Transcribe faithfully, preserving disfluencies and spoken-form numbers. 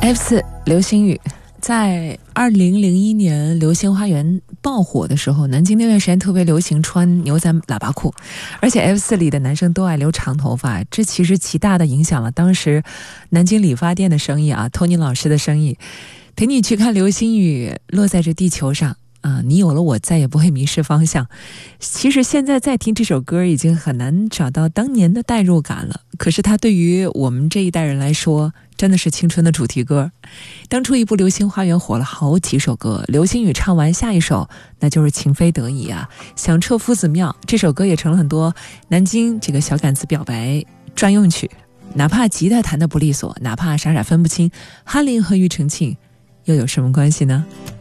F 四 流星雨。在二零零一年流星花园爆火的时候，南京那段时间特别流行穿牛仔喇叭裤，而且 F 四 里的男生都爱留长头发，这其实极大的影响了当时南京理发店的生意啊 Tony 老师的生意。陪你去看流星雨落在这地球上啊，你有了我再也不会迷失方向。其实现在再听这首歌已经很难找到当年的代入感了，可是它对于我们这一代人来说真的是青春的主题歌。当初一部流星花园火了好几首歌，流星雨唱完下一首那就是情非得已啊，响彻夫子庙，这首歌也成了很多南京这个小杆子表白专用曲。哪怕吉他弹得不利索，哪怕傻傻分不清哈林和庾澄庆又有什么关系呢？